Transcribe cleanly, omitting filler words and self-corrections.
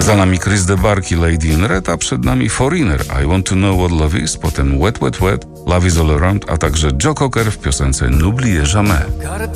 Za nami Chris de Burgh i Lady in Red, a przed nami Foreigner, I Want to Know What Love Is, potem Wet Wet Wet, Love Is All Around, a także Joe Cocker w piosence N'Oublie Jamais.